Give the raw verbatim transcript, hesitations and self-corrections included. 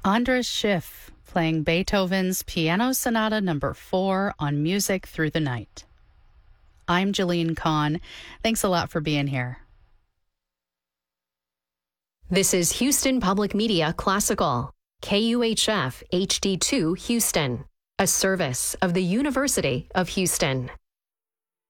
Andras Schiff playing Beethoven's Piano Sonata Number four on Music Through the Night. I'm Jillian Kahn. Thanks a lot for being here. This is Houston Public Media Classical, K U H F H D two Houston, a service of the University of Houston.